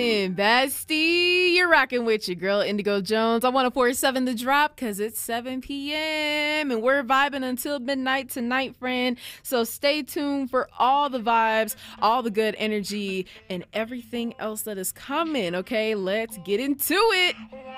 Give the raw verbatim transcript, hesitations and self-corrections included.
Bestie, you're rocking with your girl Indigo Jones. I want to force seven The Drop because it's seven p m and we're vibing until midnight tonight, friend. So stay tuned for all the vibes, all the good energy, and everything else that is coming. Okay, let's get into it.